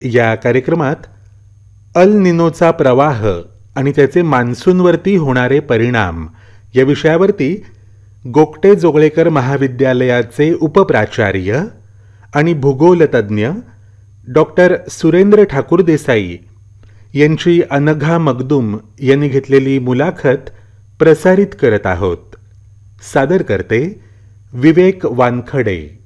या कार्यक्रमात अल निनोचा प्रवाह आणि त्याचे मान्सूनवरती होणारे परिणाम या विषयावरती गोगटे जोगळेकर महाविद्यालयाचे उपप्राचार्य आणि भूगोलतज्ञ डॉक्टर सुरेंद्र ठाकूर देसाई यांची अनघा मगदूम यांनी घेतलेली मुलाखत प्रसारित करत आहोत. सादर करते विवेक वानखडे.